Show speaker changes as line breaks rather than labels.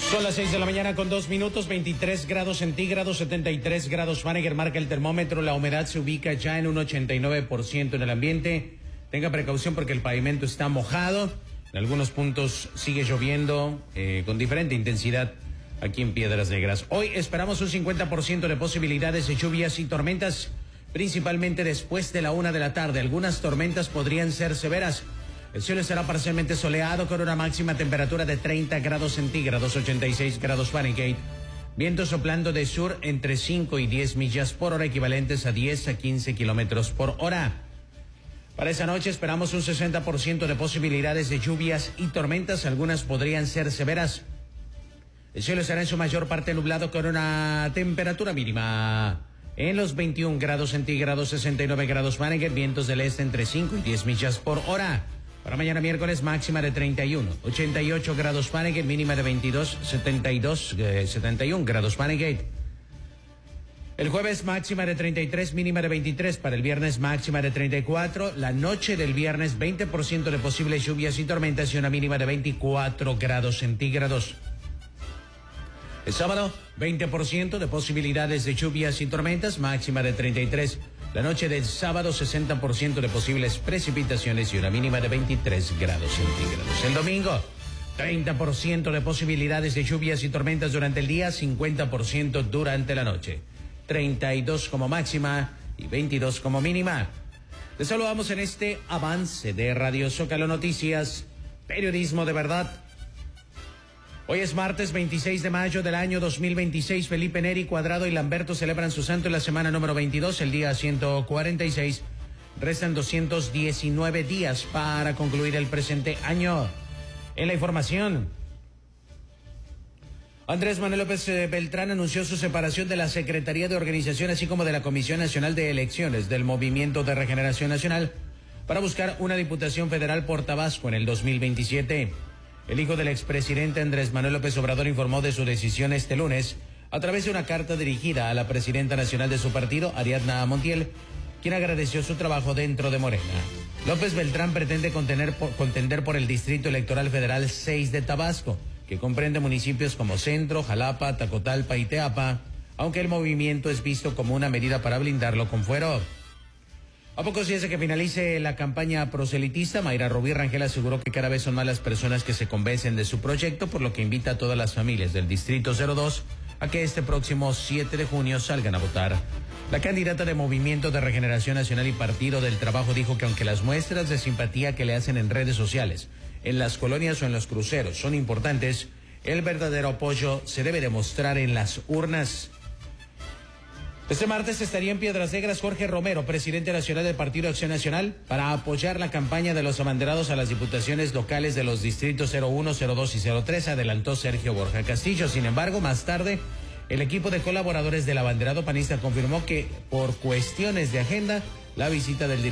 Son las 6 de la mañana con 2 minutos, 23 grados centígrados, 73 grados Fahrenheit, marca el termómetro. La humedad se ubica ya en un 89% en el ambiente. Tenga precaución porque el pavimento está mojado. En algunos puntos sigue lloviendo con diferente intensidad aquí en Piedras Negras. Hoy esperamos un 50% de posibilidades de lluvias y tormentas, principalmente después de la 1 de la tarde. Algunas tormentas podrían ser severas. El cielo estará parcialmente soleado con una máxima temperatura de 30 grados centígrados, 86 grados Fahrenheit. Viento soplando de sur entre 5 y 10 millas por hora, equivalentes a 10 a 15 kilómetros por hora. Para esa noche esperamos un 60% de posibilidades de lluvias y tormentas. Algunas podrían ser severas. El cielo estará en su mayor parte nublado con una temperatura mínima en los 21 grados centígrados, 69 grados Fahrenheit. Vientos del este entre 5 y 10 millas por hora. Para mañana miércoles máxima de 31, 88 grados Fahrenheit, mínima de 71 grados Fahrenheit. El jueves máxima de 33, mínima de 23. Para el viernes máxima de 34. La noche del viernes 20% de posibles lluvias y tormentas y una mínima de 24 grados centígrados. El sábado 20% de posibilidades de lluvias y tormentas, máxima de 33. La noche del sábado 60% de posibles precipitaciones y una mínima de 23 grados centígrados. El domingo 30% de posibilidades de lluvias y tormentas durante el día, 50% durante la noche. 32 como máxima y 22 como mínima. Les saludamos en este avance de Radio Zócalo Noticias, periodismo de verdad. Hoy es martes 26 de mayo del año 2026. Felipe Neri, Cuadrado y Lamberto celebran su santo en la semana número 22, el día 146. Restan 219 días para concluir el presente año. En la información, Andrés Manuel López Beltrán anunció su separación de la Secretaría de Organización, así como de la Comisión Nacional de Elecciones del Movimiento de Regeneración Nacional, para buscar una diputación federal por Tabasco en el 2027. El hijo del expresidente Andrés Manuel López Obrador informó de su decisión este lunes a través de una carta dirigida a la presidenta nacional de su partido, Ariadna Montiel, quien agradeció su trabajo dentro de Morena. López Beltrán pretende contender por el Distrito Electoral Federal 6 de Tabasco, que comprende municipios como Centro, Jalapa, Tacotalpa y Teapa, aunque el movimiento es visto como una medida para blindarlo con fuero. A pocos días de que finalice la campaña proselitista, Mayra Rubí Rangel aseguró que cada vez son más las personas que se convencen de su proyecto, por lo que invita a todas las familias del Distrito 02 a que este próximo 7 de junio salgan a votar. La candidata de Movimiento de Regeneración Nacional y Partido del Trabajo dijo que aunque las muestras de simpatía que le hacen en redes sociales, en las colonias o en los cruceros son importantes, el verdadero apoyo se debe demostrar en las urnas. Este martes estaría en Piedras Negras Jorge Romero, presidente nacional del Partido Acción Nacional, para apoyar la campaña de los abanderados a las diputaciones locales de los distritos 01, 02 y 03, adelantó Sergio Borja Castillo. Sin embargo, más tarde, el equipo de colaboradores del abanderado panista confirmó que por cuestiones de agenda, la visita del